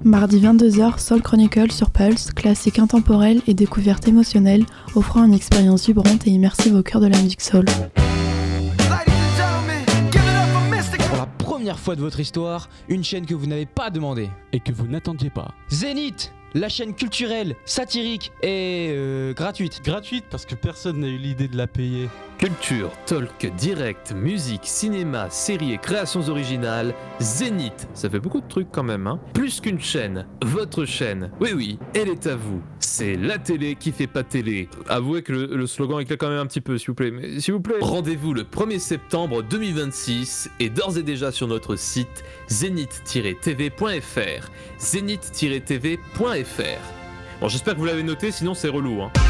Mardi 22h, Soul Chronicle sur Pulse, classique intemporel et découverte émotionnelle, offrant une expérience vibrante et immersive au cœur de la musique soul. Pour la première fois de votre histoire, une chaîne que vous n'avez pas demandée. Et que vous n'attendiez pas. Zénith, la chaîne culturelle, satirique et gratuite. Gratuite parce que personne n'a eu l'idée de la payer. Culture, talk, direct, musique, cinéma, séries et créations originales, Zénith, ça fait beaucoup de trucs quand même, hein. Plus qu'une chaîne, votre chaîne, oui, elle est à vous. C'est la télé qui fait pas télé. Avouez que le slogan éclate quand même un petit peu, s'il vous plaît. Mais s'il vous plaît, rendez-vous le 1er septembre 2026 et d'ores et déjà sur notre site zénith-tv.fr. zénith-tv.fr. Bon, j'espère que vous l'avez noté, sinon c'est relou, hein.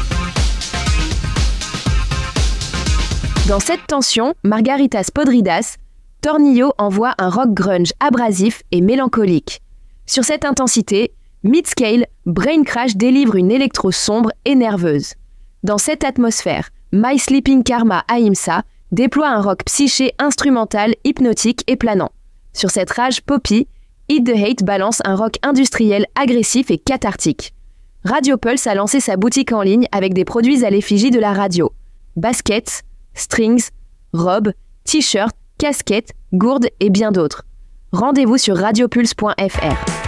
Dans cette tension, Margaritas Podridas, Tornillo envoie un rock grunge abrasif et mélancolique. Sur cette intensité, Midscale, Brain Crash délivre une électro sombre et nerveuse. Dans cette atmosphère, My Sleeping Karma Ahimsa déploie un rock psyché instrumental, hypnotique et planant. Sur cette rage poppy, Eat the Hate balance un rock industriel agressif et cathartique. Radio Pulse a lancé sa boutique en ligne avec des produits à l'effigie de la radio. Baskets, strings, robes, t-shirts, casquettes, gourdes et bien d'autres. Rendez-vous sur radiopulse.fr.